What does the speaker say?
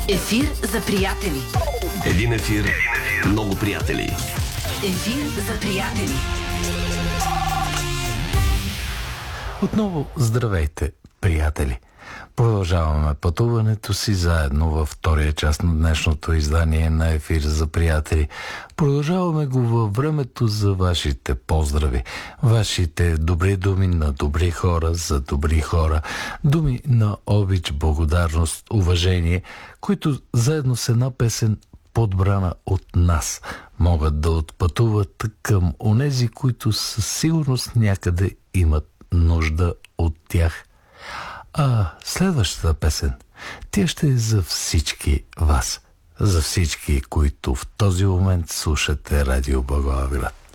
Ефир за приятели. Един ефир, много приятели. Ефир за приятели. Отново здравейте, приятели! Продължаваме пътуването си заедно във втория част на днешното издание на Ефир за приятели. Продължаваме го във времето за вашите поздрави, вашите добри думи на добри хора за добри хора, думи на обич, благодарност, уважение, които заедно с една песен, подбрана от нас, могат да отпътуват към онези, които със сигурност някъде имат нужда от тях. А следващата песен, тя ще е за всички вас, за всички, които в този момент слушате Радио Благоевград.